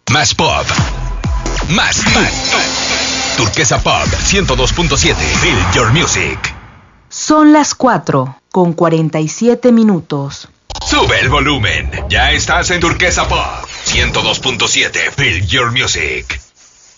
Más pop. Más. Turquesa Pop 102.7. Feel your music. Son las 4:47. Sube el volumen. Ya estás en Turquesa Pop 102.7. Feel your music.